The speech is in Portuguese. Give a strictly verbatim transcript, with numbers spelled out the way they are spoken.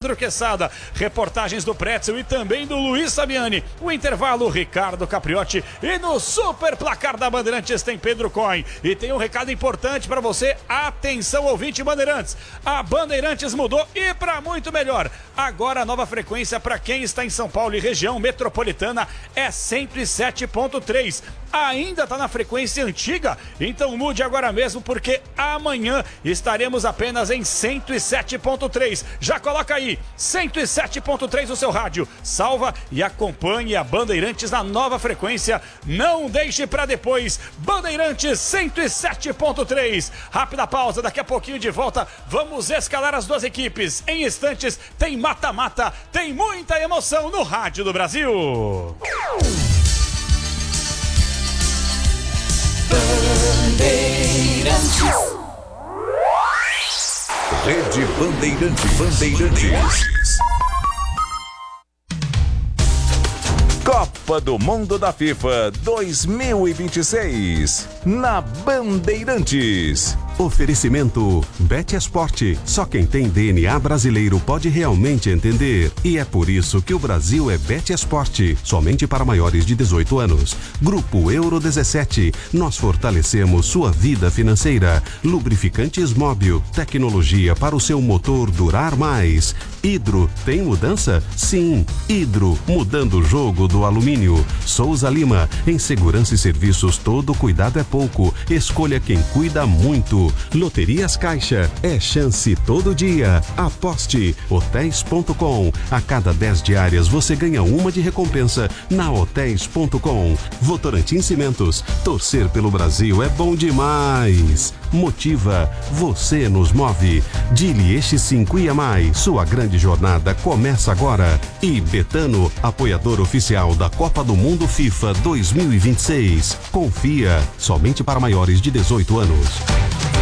Leandro Quesada, reportagens do Pretzel e também do Luiz Sabiani. O intervalo, Ricardo Capriotti, e no super placar da Bandeirantes tem Pedro Cohen. E tem um recado importante para você, atenção ouvinte Bandeirantes, a Bandeirantes mudou e para muito melhor. Agora a nova frequência para quem está em São Paulo e região metropolitana é cento e sete ponto três. Ainda está na frequência antiga? Então mude agora mesmo, porque amanhã estaremos apenas em cento e sete ponto três. Já coloca aí, cento e sete ponto três no seu rádio. Salva e acompanhe a Bandeirantes na nova frequência. Não deixe para depois. Bandeirantes cento e sete ponto três. Rápida pausa, daqui a pouquinho de volta. Vamos escalar as duas equipes. Em instantes tem mata-mata, tem muita emoção no Rádio do Brasil. Bandeirantes. Rede Bandeirantes. Bandeirantes. Copa do Mundo da FIFA dois mil e vinte e seis na Bandeirantes. Oferecimento Betesport. Só quem tem D N A brasileiro pode realmente entender. E é por isso que o Brasil é Betesport. Somente para maiores de dezoito anos. Grupo Euro dezessete. Nós fortalecemos sua vida financeira. Lubrificantes Móbil. Tecnologia para o seu motor durar mais. Hidro. Tem mudança? Sim. Hidro. Mudando o jogo do alumínio. Souza Lima. Em segurança e serviços, todo cuidado é pouco. Escolha quem cuida muito. Loterias Caixa, é chance todo dia. Aposte. Hotéis ponto com. A cada dez diárias você ganha uma de recompensa na Hotéis ponto com. Votorantim Cimentos, torcer pelo Brasil é bom demais. Motiva, você nos move. Dilieste cinco I A Mais, sua grande jornada começa agora. E Betano, apoiador oficial da Copa do Mundo FIFA dois mil e vinte e seis. Confia, somente para maiores de dezoito anos.